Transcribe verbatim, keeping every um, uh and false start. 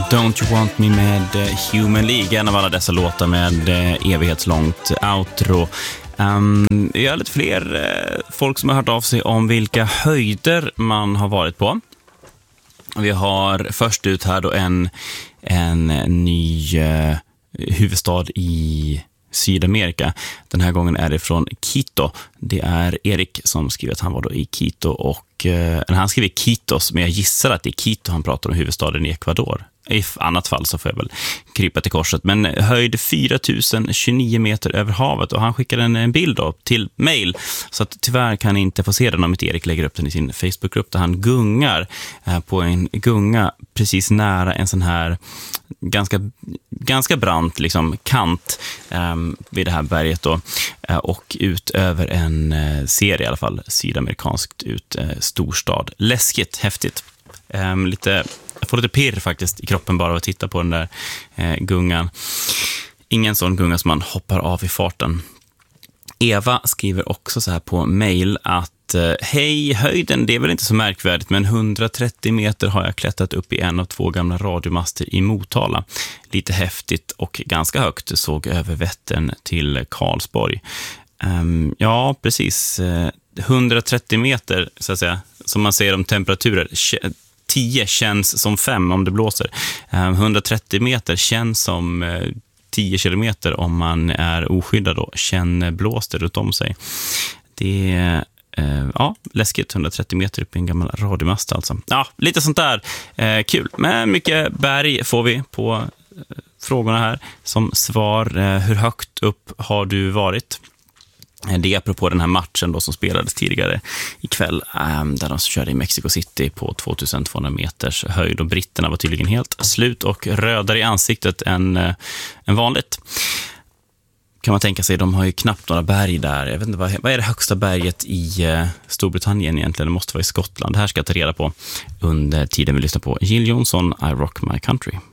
Don't You Want Me med Human League, en av alla dessa låtar med evighetslångt outro. Um, jag har lite fler uh, folk som har hört av sig om vilka höjder man har varit på. Vi har först ut här då en, en ny uh, huvudstad i Sydamerika. Den här gången är det från Quito. Det är Erik som skriver att han var då i Quito och eh, han skriver Quitos, men jag gissar att det är Quito han pratar om, huvudstaden i Ecuador. I annat fall så får jag väl krypa till korset. Men höjd fyra tusen tjugonio meter över havet och han skickade en, en bild då till mail. Så att tyvärr kan jag inte få se den om inte Erik lägger upp den i sin Facebookgrupp där han gungar eh, på en gunga precis nära en sån här ganska, ganska brant liksom, kant eh, vid det här berget då, eh, och ut över en eh, serie i alla fall, sydamerikanskt ut eh, storstad. Läskigt, häftigt. Eh, lite, jag får lite pirr faktiskt i kroppen bara att titta på den där eh, gungan. Ingen sån gunga som man hoppar av i farten. Eva skriver också så här på mail att hej, höjden, det är väl inte så märkvärdigt, men hundratrettio meter har jag klättrat upp i en av två gamla radiomaster i Motala. Lite häftigt och ganska högt, såg över Vättern till Karlsborg. Um, ja, precis. Uh, hundratrettio meter, så att säga, som man ser om temperaturer. tio känns som fem om det blåser. Um, hundratrettio meter känns som uh, tio kilometer om man är oskyddad och känner blåster runt om sig. Det är Uh, ja, läskigt, hundratrettio meter upp i en gammal radiomast alltså. Ja, lite sånt där uh, kul. Men mycket berg får vi på uh, frågorna här. Som svar, uh, hur högt upp har du varit? Uh, det är apropå den här matchen då som spelades tidigare ikväll, um, där de körde i Mexico City på tvåtusentvåhundra meters höjd och britterna var tydligen helt slut och rödare i ansiktet än, uh, än vanligt. Kan man tänka sig, de har ju knappt några berg där. Jag vet inte, vad, vad är det högsta berget i eh, Storbritannien egentligen? Det måste vara i Skottland. Det här ska jag ta reda på under tiden vi lyssnar på Jill Johnson, I Rock My Country.